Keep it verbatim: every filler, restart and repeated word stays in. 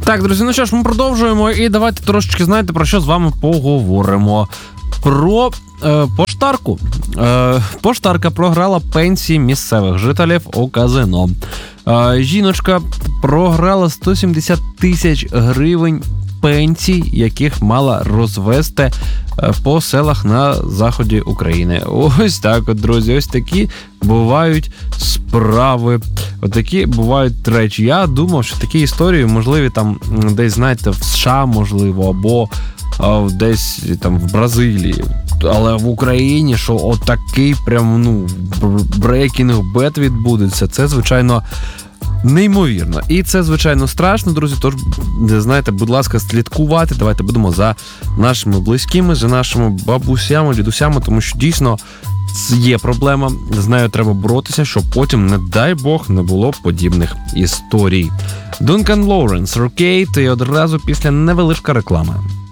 Так, друзі, ну що ж, ми продовжуємо і давайте трошечки, знаєте, про що з вами поговоримо. Про е, поштарку. Е, поштарка програла пенсії місцевих жителів у казино. Е, жіночка програла сто сімдесят тисяч гривень пенсій, яких мала розвести по селах на заході України. Ось так от, друзі, ось такі бувають справи. Ось такі бувають речі. Я думав, що такі історії можливі там десь, знаєте, в США, можливо, або а, десь там в Бразилії. Але в Україні, що отакий прям, ну, breaking bad відбудеться, це, звичайно, неймовірно. І це, звичайно, страшно, друзі, тож, знаєте, будь ласка, слідкувати, давайте будемо за нашими близькими, за нашими бабусями, дідусями, тому що дійсно є проблема, з нею треба боротися, щоб потім, не дай Бог, не було подібних історій. Дункан Лоуренс, Рокейт, і одразу після невеличка реклама.